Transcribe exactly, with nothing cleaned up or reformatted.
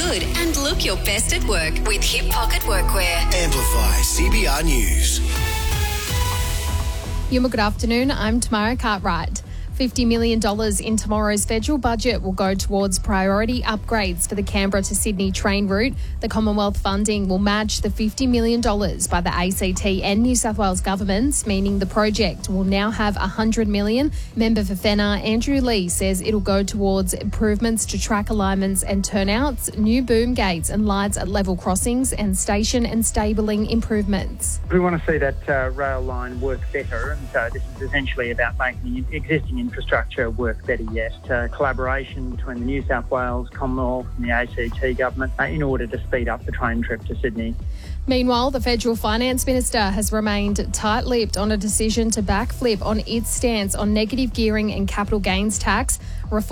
good and look your best at work with Hip Pocket Workwear. Amplify C B R News. Yuma, good afternoon. I'm Tamara Cartwright. fifty million dollars in tomorrow's federal budget will go towards priority upgrades for the Canberra to Sydney train route. The Commonwealth funding will match the fifty million dollars by the A C T and New South Wales governments, meaning the project will now have one hundred million dollars. Member for Fenner, Andrew Lee, says it'll go towards improvements to track alignments and turnouts, new boom gates and lights at level crossings, and station and stabling improvements. We want to see that uh, rail line work better, and so this is essentially about making the existing infrastructure work better yet. Uh, collaboration between the New South Wales, Commonwealth and the A C T government uh, in order to speed up the train trip to Sydney. Meanwhile, the Federal Finance Minister has remained tight-lipped on a decision to backflip on its stance on negative gearing and capital gains tax reform.